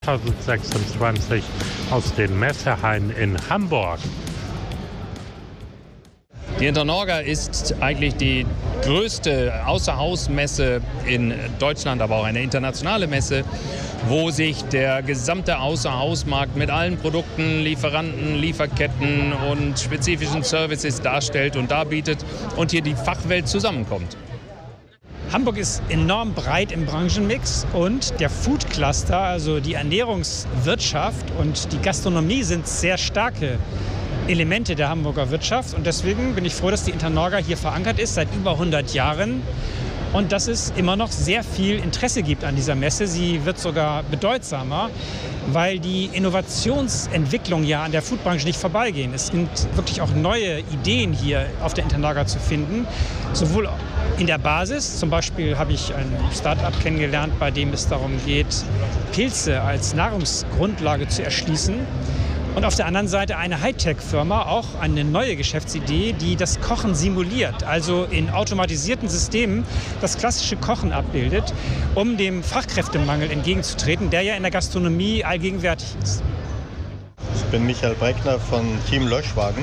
2026 aus den Messehallen in Hamburg. Die Internorga ist eigentlich die größte Außerhausmesse in Deutschland, aber auch eine internationale Messe, wo sich der gesamte Außerhausmarkt mit allen Produkten, Lieferanten, Lieferketten und spezifischen Services darstellt und darbietet und hier die Fachwelt zusammenkommt. Hamburg ist enorm breit im Branchenmix und der Food Cluster, also die Ernährungswirtschaft und die Gastronomie sind sehr starke Elemente der Hamburger Wirtschaft. Und deswegen bin ich froh, dass die Internorga hier verankert ist seit über 100 Jahren und dass es immer noch sehr viel Interesse gibt an dieser Messe. Sie wird sogar bedeutsamer, weil die Innovationsentwicklungen ja an der Foodbranche nicht vorbeigehen. Es sind wirklich auch neue Ideen hier auf der Internorga zu finden, sowohl in der Basis. Zum Beispiel habe ich ein Start-up kennengelernt, bei dem es darum geht, Pilze als Nahrungsgrundlage zu erschließen. Und auf der anderen Seite eine Hightech-Firma, auch eine neue Geschäftsidee, die das Kochen simuliert, also in automatisierten Systemen das klassische Kochen abbildet, um dem Fachkräftemangel entgegenzutreten, der ja in der Gastronomie allgegenwärtig ist. Ich bin Michael Breckner von Team Löschwagen.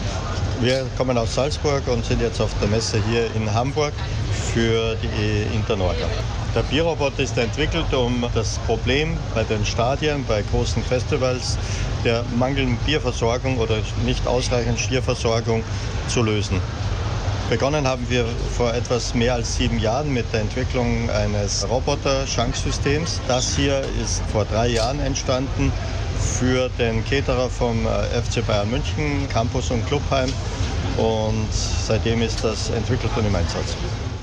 Wir kommen aus Salzburg und sind jetzt auf der Messe hier in Hamburg für die Internorga. Der Bierroboter ist entwickelt, um das Problem bei den Stadien, bei großen Festivals der mangelnden Bierversorgung oder nicht ausreichend Stierversorgung zu lösen. Begonnen haben wir vor etwas mehr als 7 Jahren mit der Entwicklung eines Roboter-Schanksystems. Das hier ist vor 3 Jahren entstanden für den Caterer vom FC Bayern München, Campus und Clubheim. Und seitdem ist das entwickelt und im Einsatz.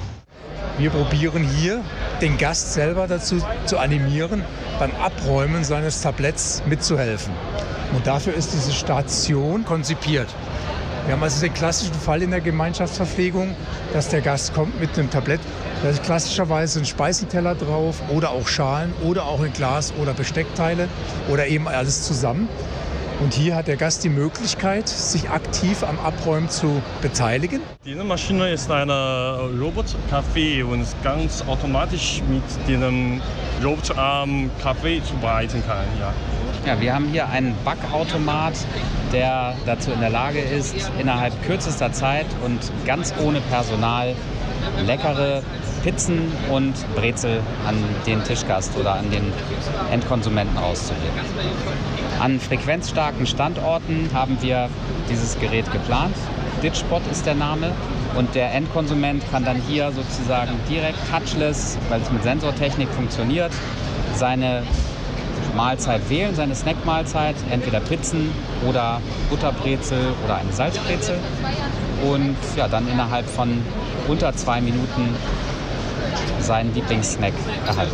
Wir probieren hier, den Gast selber dazu zu animieren, beim Abräumen seines Tabletts mitzuhelfen. Und dafür ist diese Station konzipiert. Wir haben also den klassischen Fall in der Gemeinschaftsverpflegung, dass der Gast kommt mit einem Tablett, da ist klassischerweise ein Speisenteller drauf oder auch Schalen oder auch ein Glas oder Besteckteile oder eben alles zusammen. Und hier hat der Gast die Möglichkeit, sich aktiv am Abräumen zu beteiligen. Diese Maschine ist eine Robotkaffee und ganz automatisch mit dem Roboterarm Kaffee zubereiten kann. Ja, wir haben hier einen Backautomat, der dazu in der Lage ist, innerhalb kürzester Zeit und ganz ohne Personal leckere Pizzen und Brezel an den Tischgast oder an den Endkonsumenten rauszugeben. An frequenzstarken Standorten haben wir dieses Gerät geplant. Ditchbot ist der Name. Und der Endkonsument kann dann hier sozusagen direkt touchless, weil es mit Sensortechnik funktioniert, seine Mahlzeit wählen, seine Snackmahlzeit, entweder Pizzen oder Butterbrezel oder eine Salzbrezel. Und ja, dann innerhalb von unter 2 Minuten seinen Lieblingssnack erhalten.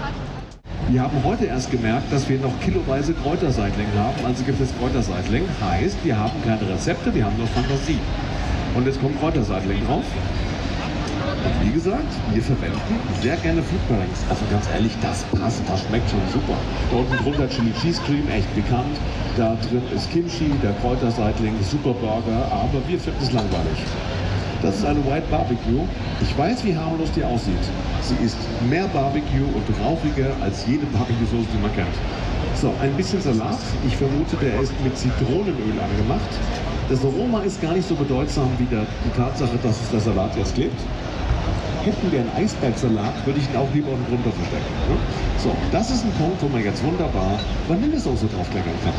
Wir haben heute erst gemerkt, dass wir noch kiloweise Kräuterseitling haben. Also gibt es Kräuterseitling. Heißt, wir haben keine Rezepte, wir haben nur Fantasie. Und jetzt kommt Kräuterseitling drauf. Und wie gesagt, wir verwenden sehr gerne Food Pairings. Also ganz ehrlich, das passt, das schmeckt schon super. Da unten drunter Chili Cheese Cream, echt bekannt. Da drin ist Kimchi, der Kräuterseitling, super Burger. Aber wir finden es langweilig. Das ist eine White Barbecue. Ich weiß, wie harmlos die aussieht. Sie ist mehr Barbecue und rauchiger als jede Barbecue-Soße, die man kennt. So, ein bisschen Salat. Ich vermute, der ist mit Zitronenöl angemacht. Das Aroma ist gar nicht so bedeutsam wie die Tatsache, dass es der Salat jetzt klebt. Hätten wir einen Eisbergsalat, würde ich ihn auch lieber unten drunter verstecken. Ne? So, das ist ein Punkt, wo man jetzt wunderbar Vanillesoße draufkleckern kann.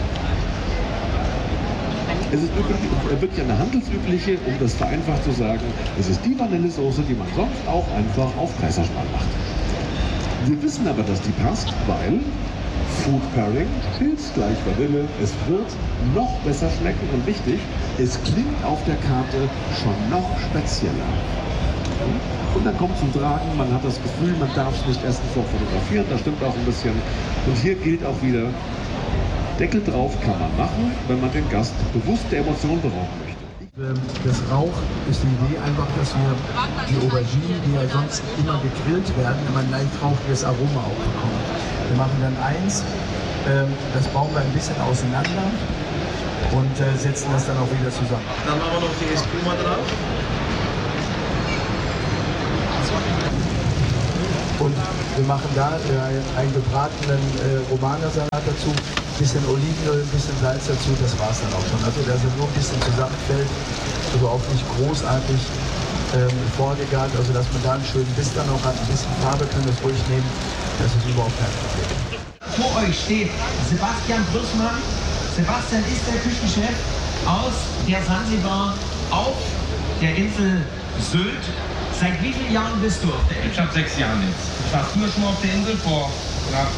Es ist wirklich eine handelsübliche, um das vereinfacht zu sagen, es ist die Vanillesoße, die man sonst auch einfach auf Kaiserschmarrn macht. Wir wissen aber, dass die passt, weil Food Pairing, Pilz gleich Vanille, es wird noch besser schmecken und wichtig, es klingt auf der Karte schon noch spezieller. Und dann kommt zum Tragen, man hat das Gefühl, man darf es nicht essen vor fotografieren, das stimmt auch ein bisschen. Und hier gilt auch wieder, Deckel drauf kann man machen, wenn man den Gast bewusst der Emotion berauben möchte. Das Rauch ist die Idee einfach, dass wir die Auberginen, die ja sonst immer gegrillt werden, immer ein leicht rauchiges Aroma auch bekommen. Wir machen dann eins, das bauen wir ein bisschen auseinander und setzen das dann auch wieder zusammen. Dann machen wir noch die Espuma drauf. Und Wir machen da einen gebratenen Romanersalat dazu, ein bisschen Olivenöl, ein bisschen Salz dazu, das war es dann auch schon. Also dass er nur ein bisschen zusammenfällt, also auch nicht großartig vorgegart, also dass man da einen schönen Biss dann auch hat, ein bisschen Farbe können wir es ruhig nehmen, das ist überhaupt kein Problem. Vor euch steht Sebastian Brüssmann. Sebastian ist der Küchenchef aus der Sansibar auf der Insel Sylt. Seit wie vielen Jahren bist du auf der Insel? Ich habe 6 Jahre jetzt. Ich war früher schon mal auf der Insel, vor knapp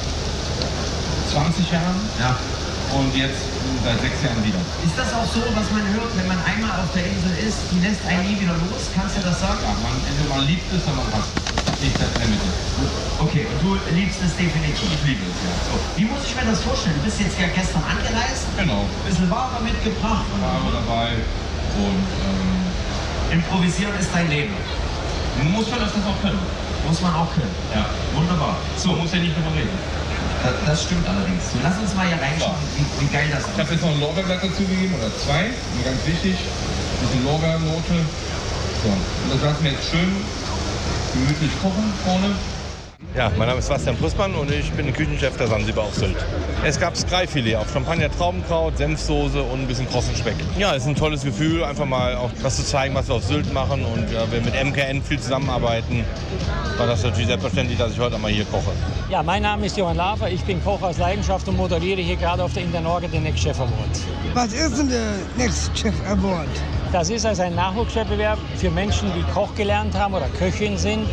20 Jahren. Ja. Und jetzt seit 6 Jahren wieder. Ist das auch so, was man hört, wenn man einmal auf der Insel ist, die lässt einen nie wieder los? Kannst du das sagen? Ja, entweder man liebt es oder man hasst es. Ich in der Mitte. Okay, und du liebst es definitiv? Ich liebe es, ja. So. Wie muss ich mir das vorstellen? Du bist jetzt ja gestern angereist. Genau. Ein bisschen Ware mitgebracht. Ware dabei und improvisieren ist dein Leben. Man muss schon das auch können. Muss man auch können. Ja. Wunderbar. So, man muss ja nicht darüber reden. Das stimmt allerdings. So, lass uns mal hier reinschauen, wie geil das ist. Ich habe jetzt noch ein Lorbeerblatt dazugegeben, oder 2. Und ganz wichtig, ein bisschen Lorbeernote. So, und das lassen wir jetzt schön gemütlich kochen vorne. Ja, mein Name ist Sebastian Brüssmann und ich bin Küchenchef der Sansibar auf Sylt. Es gab Skyfilet auf Champagner, Traubenkraut, Senfsoße und ein bisschen krossen Speck. Ja, es ist ein tolles Gefühl, einfach mal auch das zu zeigen, was wir auf Sylt machen. Und wir mit MKN viel zusammenarbeiten, war das natürlich selbstverständlich, dass ich heute einmal hier koche. Ja, mein Name ist Johann Lafer, ich bin Koch aus Leidenschaft und moderiere hier gerade auf der Internorga den Next Chef Award. Was ist denn der Next Chef Award? Das ist also ein Nachwuchswettbewerb für Menschen, die Koch gelernt haben oder Köchin sind,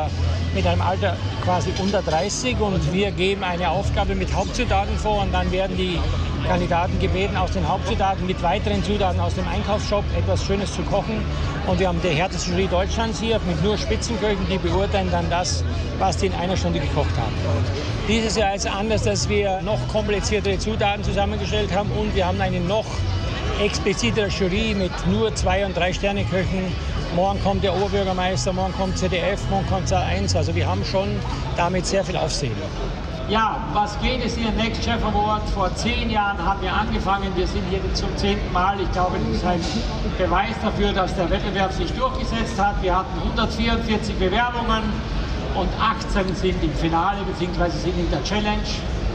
mit einem Alter quasi unter 30. Und wir geben eine Aufgabe mit Hauptzutaten vor und dann werden die Kandidaten gebeten, aus den Hauptzutaten mit weiteren Zutaten aus dem Einkaufsshop etwas Schönes zu kochen. Und wir haben die härteste Jury Deutschlands hier mit nur Spitzenköchen, die beurteilen dann das, was die in einer Stunde gekocht haben. Dieses Jahr ist anders, dass wir noch kompliziertere Zutaten zusammengestellt haben und wir haben eine noch explizitere Jury mit nur 2- und 3-Sterne-Köchen. Morgen kommt der Oberbürgermeister, morgen kommt ZDF, morgen kommt Sat.1. Also wir haben schon damit sehr viel Aufsehen. Ja, was geht es hier im Next Chef Award? Vor 10 Jahren haben wir angefangen. Wir sind hier zum 10. Mal. Ich glaube, das ist ein Beweis dafür, dass der Wettbewerb sich durchgesetzt hat. Wir hatten 144 Bewerbungen und 18 sind im Finale bzw. sind in der Challenge.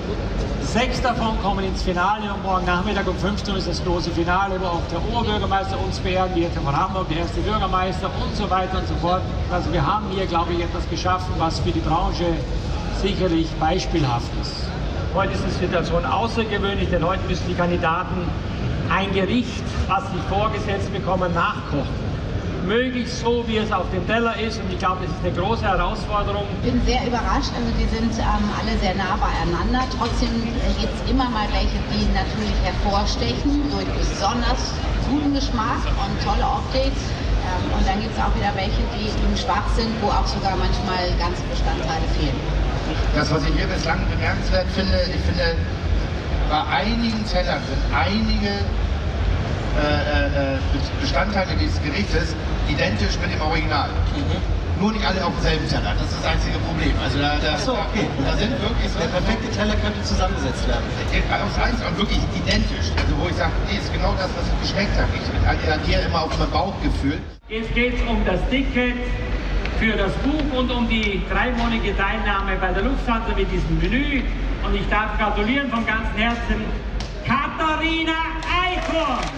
6 davon kommen ins Finale und morgen Nachmittag um 15 Uhr ist das große Finale, wo auch der Oberbürgermeister uns beehrt, die Städte von Hamburg, der erste Bürgermeister und so weiter und so fort. Also wir haben hier, glaube ich, etwas geschaffen, was für die Branche sicherlich beispielhaft ist. Heute ist die Situation außergewöhnlich, denn heute müssen die Kandidaten ein Gericht, was sie vorgesetzt bekommen, nachkochen. Möglichst so, wie es auf dem Teller ist, und ich glaube, das ist eine große Herausforderung. Ich bin sehr überrascht, also die sind alle sehr nah beieinander. Trotzdem gibt es immer mal welche, die natürlich hervorstechen durch besonders guten Geschmack und tolle Optik. Und dann gibt es auch wieder welche, die eben schwach sind, wo auch sogar manchmal ganze Bestandteile fehlen. Das, was ich hier bislang bemerkenswert finde, ich finde, bei einigen Tellern sind einige Bestandteile dieses Gerichtes identisch mit dem Original. Nur nicht alle auf demselben Teller, das ist das einzige Problem. Also da sind wirklich so... Der perfekte Teller könnte zusammengesetzt werden. Und wirklich identisch. Also wo ich sage, nee, ist genau das, was ich geschmeckt habe. Ich agiere immer auf mein Bauchgefühl. Jetzt geht es um das Ticket für das Buch und um die 3-monatige Teilnahme bei der Lufthansa mit diesem Menü. Und ich darf gratulieren von ganzem Herzen Katharina Eichhorn.